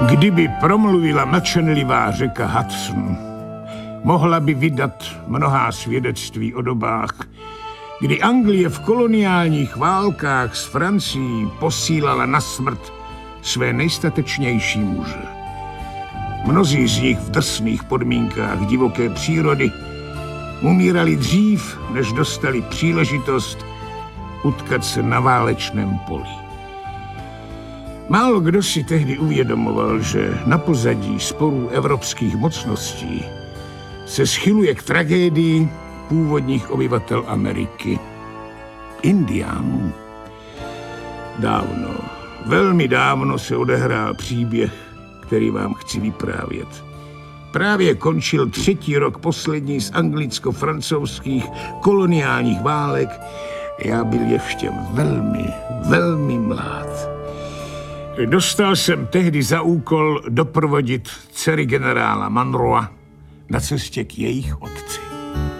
Kdyby promluvila mlčenlivá řeka Hudson, mohla by vydat mnohá svědectví o dobách, kdy Anglie v koloniálních válkách s Francií posílala na smrt své nejstatečnější muže. Mnozí z nich v drsných podmínkách divoké přírody umírali dřív, než dostali příležitost utkat se na válečném poli. Málo kdo si tehdy uvědomoval, že na pozadí sporů evropských mocností se schyluje k tragédii původních obyvatel Ameriky, Indiánů. Dávno, velmi dávno se odehrál příběh, který vám chci vyprávět. Právě končil 3. rok poslední z anglicko-francouzských koloniálních válek. Já byl ještě velmi mlád. Dostal jsem tehdy za úkol doprovodit dcery generála Monroea na cestě k jejich otci.